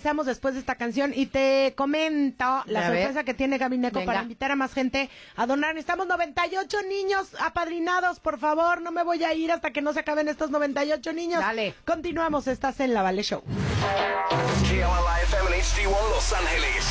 regresamos después de esta canción y te comento la sorpresa que tiene Gabineco para invitar a más gente a donar. Estamos 98 niños apadrinados, por favor, no me voy a ir hasta que no se acaben estos 98 niños. Dale. Continuamos, estás en La Vale Show. KLIFM en HD1 Los Ángeles.